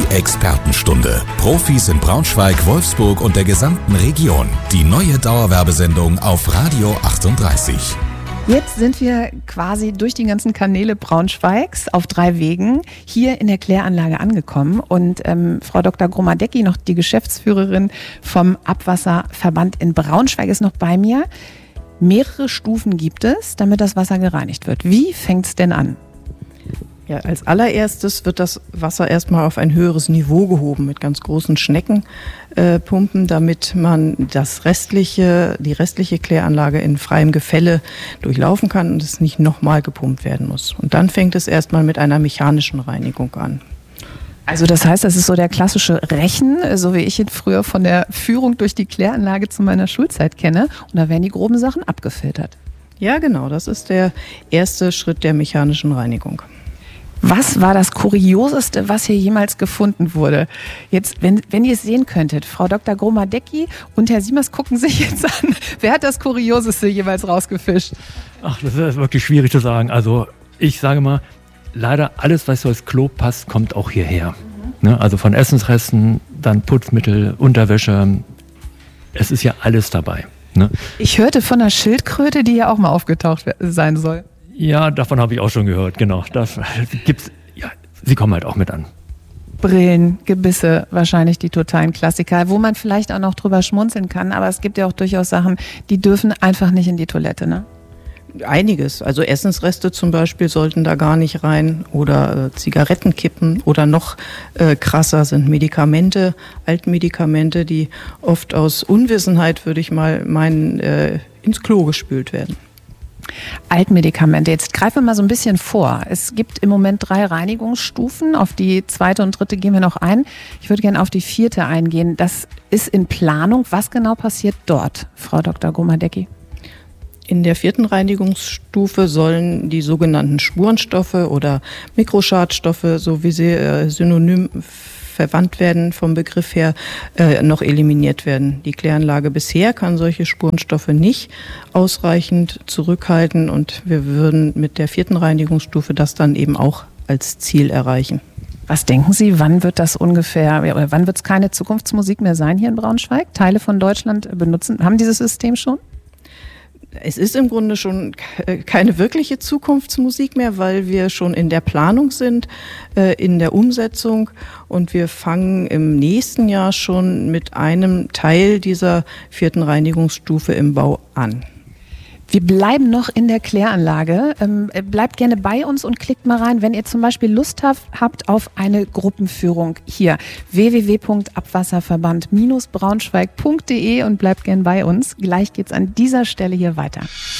Expertenstunde. Profis in Braunschweig, Wolfsburg und der gesamten Region. Die neue Dauerwerbesendung auf Radio 38. Jetzt sind wir quasi durch die ganzen Kanäle Braunschweigs auf 3 Wegen hier in der Kläranlage angekommen. Und Frau Dr. Gromadecki, noch die Geschäftsführerin vom Abwasserverband in Braunschweig, ist noch bei mir. Mehrere Stufen gibt es, damit das Wasser gereinigt wird. Wie fängt es denn an? Ja, als allererstes wird das Wasser erstmal auf ein höheres Niveau gehoben mit ganz großen Schneckenpumpen, damit man die restliche Kläranlage in freiem Gefälle durchlaufen kann und es nicht nochmal gepumpt werden muss. Und dann fängt es erstmal mit einer mechanischen Reinigung an. Also das heißt, das ist so der klassische Rechen, so wie ich ihn früher von der Führung durch die Kläranlage zu meiner Schulzeit kenne. Und da werden die groben Sachen abgefiltert. Ja, genau. Das ist der erste Schritt der mechanischen Reinigung. Was war das Kurioseste, was hier jemals gefunden wurde? Jetzt, wenn ihr es sehen könntet, Frau Dr. Gromadecki und Herr Siemers gucken sich jetzt an. Wer hat das Kurioseste jeweils rausgefischt? Ach, das ist wirklich schwierig zu sagen. Also ich sage mal, leider alles, was so ins Klo passt, kommt auch hierher. Ne? Also von Essensresten, dann Putzmittel, Unterwäsche. Es ist ja alles dabei. Ne? Ich hörte von einer Schildkröte, die ja auch mal aufgetaucht sein soll. Ja, davon habe ich auch schon gehört, genau. Das gibt's, ja, sie kommen halt auch mit an. Brillen, Gebisse, wahrscheinlich die totalen Klassiker, wo man vielleicht auch noch drüber schmunzeln kann, aber es gibt ja auch durchaus Sachen, die dürfen einfach nicht in die Toilette, ne? Einiges, also Essensreste zum Beispiel sollten da gar nicht rein oder Zigarettenkippen oder noch krasser sind Medikamente, Altmedikamente, die oft aus Unwissenheit, würde ich mal meinen, ins Klo gespült werden. Altmedikamente. Jetzt greifen wir mal so ein bisschen vor. Es gibt im Moment 3 Reinigungsstufen. Auf die 2. und 3. gehen wir noch ein. Ich würde gerne auf die 4. eingehen. Das ist in Planung. Was genau passiert dort, Frau Dr. Gromadecki? In der 4. Reinigungsstufe sollen die sogenannten Spurenstoffe oder Mikroschadstoffe, so wie sie synonym verwandt werden vom Begriff her, noch eliminiert werden. Die Kläranlage bisher kann solche Spurenstoffe nicht ausreichend zurückhalten und wir würden mit der 4. Reinigungsstufe das dann eben auch als Ziel erreichen. Was denken Sie, wann wird das ungefähr, oder wann wird es keine Zukunftsmusik mehr sein hier in Braunschweig? Teile von Deutschland haben dieses System schon? Es ist im Grunde schon keine wirkliche Zukunftsmusik mehr, weil wir schon in der Planung sind, in der Umsetzung und wir fangen im nächsten Jahr schon mit einem Teil dieser 4. Reinigungsstufe im Bau an. Wir bleiben noch in der Kläranlage. Bleibt gerne bei uns und klickt mal rein, wenn ihr zum Beispiel Lust habt auf eine Gruppenführung hier. www.abwasserverband-braunschweig.de und bleibt gerne bei uns. Gleich geht's an dieser Stelle hier weiter.